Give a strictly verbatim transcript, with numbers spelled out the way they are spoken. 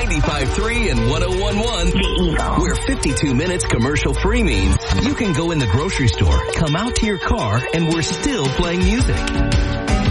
ninety-five point three and one oh one point one. The Eagle. Where fifty-two minutes commercial free means you can go in the grocery store, come out to your car, and we're still playing music.